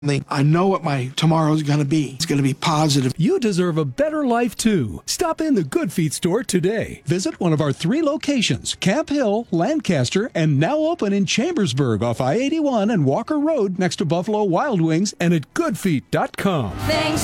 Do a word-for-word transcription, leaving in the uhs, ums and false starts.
I know what my tomorrow's going to be. It's going to be positive. You deserve a better life, too. Stop in the Good Feet store today. Visit one of our three locations, Camp Hill, Lancaster, and now open in Chambersburg off I eighty-one and Walker Road next to Buffalo Wild Wings and at good feet dot com. Thanks